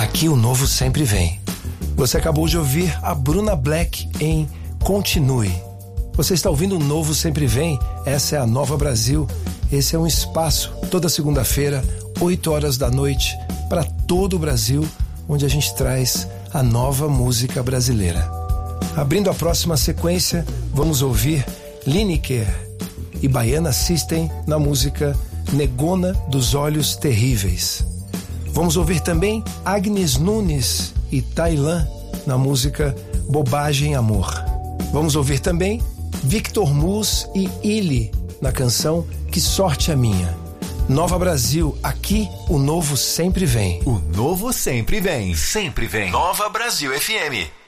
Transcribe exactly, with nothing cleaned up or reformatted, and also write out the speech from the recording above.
Aqui o novo sempre vem. Você acabou de ouvir a Bruna Black em Continue. Você está ouvindo o Novo Sempre Vem. Essa é a Nova Brasil. Esse é um espaço, toda segunda-feira, oito horas da noite, para todo o Brasil, onde a gente traz a nova música brasileira. Abrindo a próxima sequência, vamos ouvir Lineker e Baiana System na música Negona dos Olhos Terríveis. Vamos ouvir também Agnes Nunes e Tailã na música Bobagem Amor. Vamos ouvir também Victor Mus e Illy na canção Que Sorte a Minha. Nova Brasil, aqui o novo sempre vem. O novo sempre vem. Sempre vem. Nova Brasil F M.